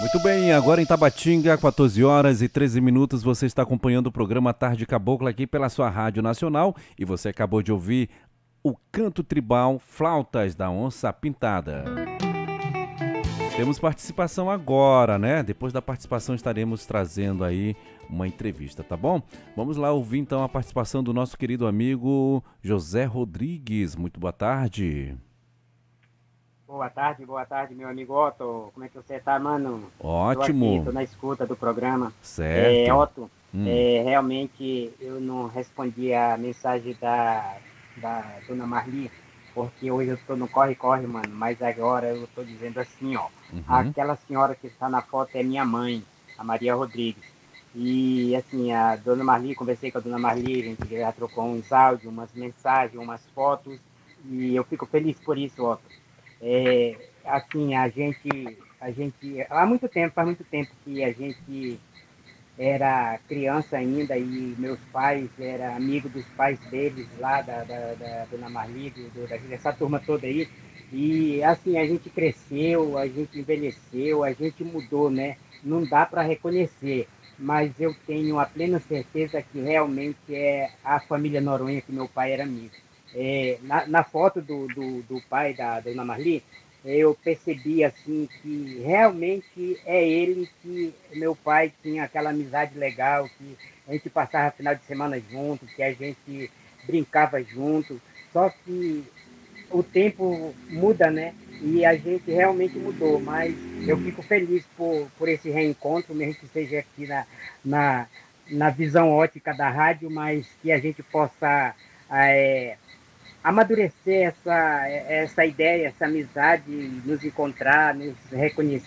Muito bem, agora em Tabatinga, 14 horas e 13 minutos, você está acompanhando o programa Tarde Cabocla aqui pela sua Rádio Nacional e você acabou de ouvir o canto tribal Flautas da Onça Pintada. Temos participação agora, né? Depois da participação estaremos trazendo aí uma entrevista, tá bom? Vamos lá ouvir então a participação do nosso querido amigo José Rodrigues. Muito boa tarde. Boa tarde, meu amigo Otto. Como é que você tá, mano? Tô aqui, tô Ótimo, na escuta do programa. certo. Otto, Hum. realmente eu não respondi a mensagem da dona Marli, porque hoje eu tô no corre-corre, mano. Mas agora eu tô dizendo assim, ó. Uhum. Aquela senhora que está na foto é minha mãe, a Maria Rodrigues. E assim, a dona Marli, conversei com a dona Marli, a gente já trocou uns áudios, umas mensagens, umas fotos. E eu fico feliz por isso, Otto. Assim, há muito tempo, faz muito tempo que a gente era criança ainda e meus pais eram amigos dos pais deles lá, da Dona Marli, dessa turma toda aí. E assim, a gente cresceu, a gente envelheceu, a gente mudou, né? Não dá para reconhecer, mas eu tenho a plena certeza que realmente é a família Noronha que meu pai era amigo. Na foto do pai da Dona Marli, eu percebi assim que realmente é ele que meu pai tinha aquela amizade legal, que a gente passava final de semana junto, que a gente brincava junto. Só que o tempo muda, né? E a gente realmente mudou, mas eu fico feliz por esse reencontro, mesmo que seja aqui na, na visão ótica da rádio, mas que a gente possa é, amadurecer essa ideia, essa amizade, nos encontrar, nos reconhecer